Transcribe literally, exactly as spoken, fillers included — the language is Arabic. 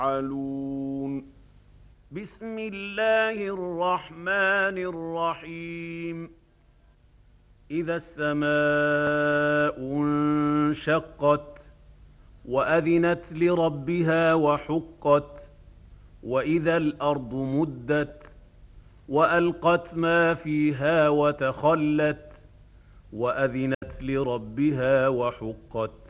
يفعلون. بسم الله الرحمن الرحيم. إذا السماء انشقت وأذنت لربها وحقت وإذا الأرض مدت وألقت ما فيها وتخلت وأذنت لربها وحقت